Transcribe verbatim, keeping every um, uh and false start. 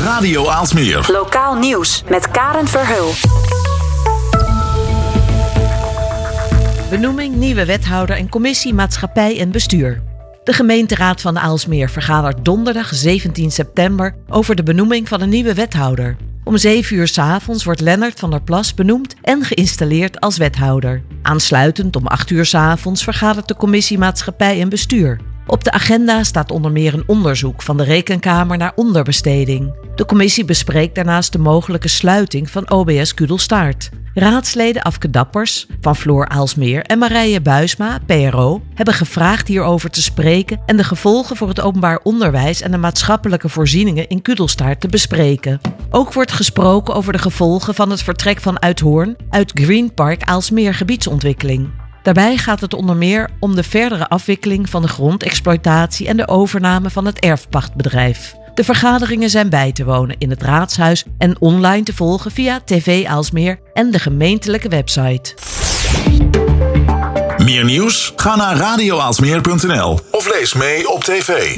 Radio Aalsmeer. Lokaal nieuws met Karen Verheul. Benoeming nieuwe wethouder en commissie maatschappij en bestuur. De gemeenteraad van Aalsmeer vergadert donderdag zeventien september over de benoeming van een nieuwe wethouder. Om zeven uur 's avonds wordt Lennart van der Plas benoemd en geïnstalleerd als wethouder. Aansluitend om acht uur 's avonds vergadert de commissie maatschappij en bestuur. Op de agenda staat onder meer een onderzoek van de Rekenkamer naar onderbesteding. De commissie bespreekt daarnaast de mogelijke sluiting van O B S Kudelstaart. Raadsleden Afke Dappers van Floor Aalsmeer en Marije Buisma, P R O, hebben gevraagd hierover te spreken en de gevolgen voor het openbaar onderwijs en de maatschappelijke voorzieningen in Kudelstaart te bespreken. Ook wordt gesproken over de gevolgen van het vertrek van Uithoorn uit Green Park Aalsmeer gebiedsontwikkeling. Daarbij gaat het onder meer om de verdere afwikkeling van de grondexploitatie en de overname van het erfpachtbedrijf. De vergaderingen zijn bij te wonen in het Raadshuis en online te volgen via T V Aalsmeer en de gemeentelijke website. Meer nieuws? Ga naar radio aalsmeer punt n l of lees mee op tv.